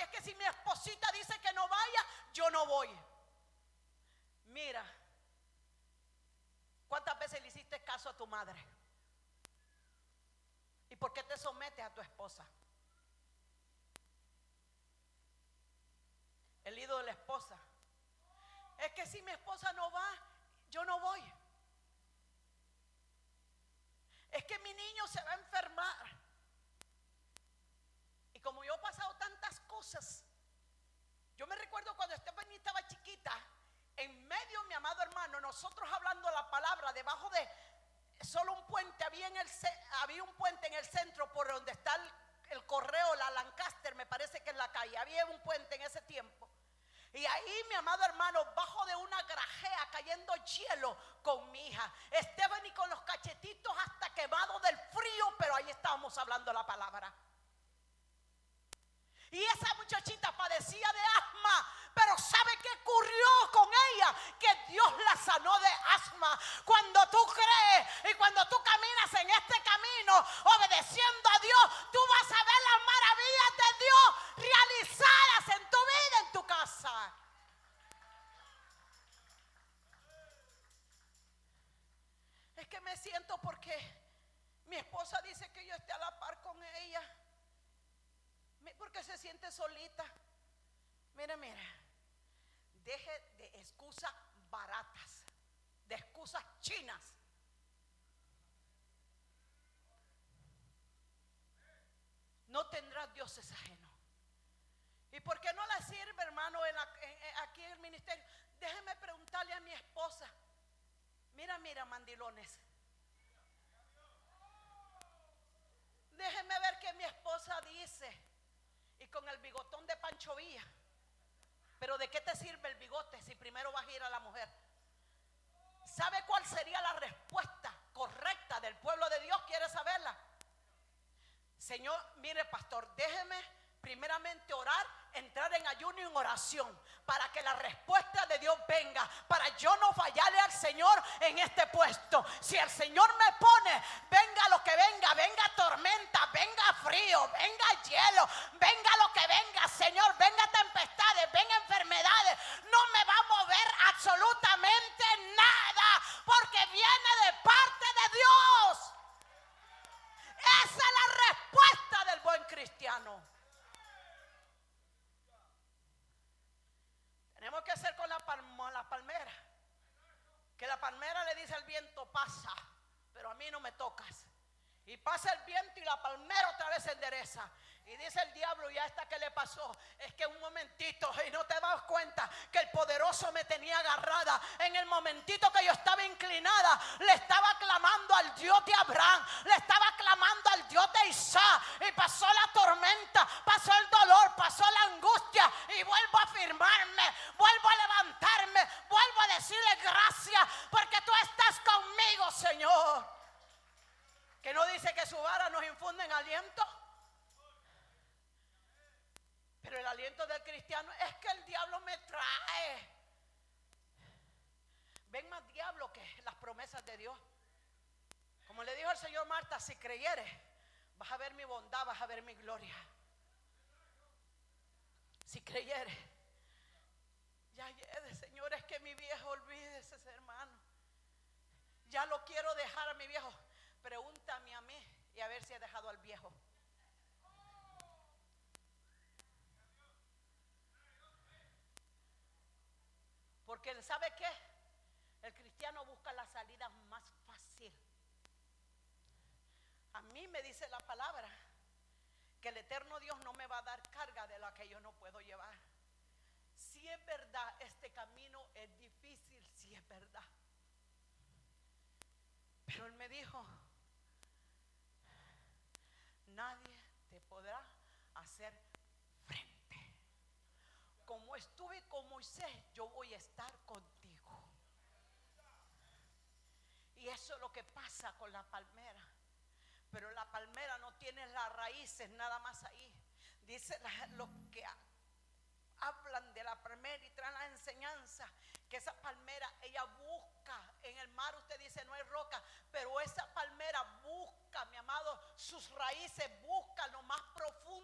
es que si mi esposita dice que no vaya, yo no voy. Mira, ¿cuántas veces le hiciste caso a tu madre? ¿Y por qué te sometes a tu esposa? El ídolo de la esposa. Es que si mi esposa no va, yo no voy. Es que mi niño se va a enfermar. Y como yo he pasado tantas cosas, yo me recuerdo cuando Stephanie estaba chiquita, en medio, mi amado hermano, nosotros hablando la palabra debajo de solo un puente, había un puente en el centro por donde está el correo, la Lancaster, me parece que es la calle, había un puente en ese tiempo. Y ahí, mi amado hermano, bajo de una grajea cayendo hielo con mi hija, Stephanie con los cachetitos hasta quemados del frío, pero ahí estábamos hablando la palabra. Y esa muchachita padecía de asma, pero ¿sabe qué ocurrió con ella? Que Dios la sanó de asma. Cuando tú crees y cuando tú caminas en este camino obedeciendo a Dios, tú vas a ver las maravillas de Dios realizadas en tu vida, en tu casa. Es que me siento porque mi esposa dice que yo esté a la par con ella, porque se siente solita. Mira, deje de excusas baratas, de excusas chinas. No tendrás dioses ajenos. ¿Y por qué no le sirve, hermano, aquí en el ministerio? Déjeme preguntarle a mi esposa. Mira, mandilones. Déjeme ver qué mi esposa dice. Y con el bigotón de Pancho Villa. Pero ¿de qué te sirve el bigote si primero vas a ir a la mujer? ¿Sabe cuál sería la respuesta correcta del pueblo de Dios? ¿Quiere saberla? Señor, mire, pastor, déjeme primeramente orar, entrar en ayuno y en oración para que la respuesta de Dios venga, para yo no fallarle al Señor en este puesto. Si el Señor me pone, venga lo que venga, venga tormenta, venga frío, venga hielo, venga lo que venga, Señor, venga tempestades, venga enfermedades, no me va a mover absolutamente nada, porque viene de parte de Dios. Esa es la respuesta del buen cristiano. Tenemos que hacer con la palmera, que la palmera le dice al viento: pasa, pero a mí no me tocas. Y pasa el viento y la palmera otra vez se endereza. Y dice el diablo: ¿y a esta qué le pasó? Es que un momentito, y no te das cuenta que el poderoso me tenía agarrada. En el momentito que yo estaba inclinada, le estaba clamando al Dios de Abraham, le estaba clamando al Dios de Isaac. Y pasó la tormenta, pasó el dolor, pasó la angustia, y vuelvo a afirmarme, vuelvo a levantarme, vuelvo a decirle gracias, porque tú estás conmigo, Señor. Que no dice que su vara nos infunde en aliento. Pero el aliento del cristiano es que el diablo me trae. Ven más diablo que las promesas de Dios. Como le dijo el Señor: Marta, si creyeres, vas a ver mi bondad, vas a ver mi gloria. Si creyeres. Ya llegue, Señor, es que mi viejo, olvídese, hermano. Ya lo quiero dejar a mi viejo. Pregúntame a mí y a ver si he dejado al viejo. Porque ¿sabe qué? El cristiano busca la salida más fácil. A mí me dice la palabra que el eterno Dios no me va a dar carga de la que yo no puedo llevar. Si es verdad, este camino es difícil, si es verdad. Pero Él me dijo: nadie te podrá hacer frente. Como estuve con Moisés, yo voy a estar contigo. Y eso es lo que pasa con la palmera. Pero la palmera no tiene las raíces nada más ahí. Dice lo que hablan de la palmera y traen la enseñanza, que esa palmera, ella busca en el mar. Usted dice: no hay roca, pero esa palmera busca, mi amado, sus raíces, busca lo más profundo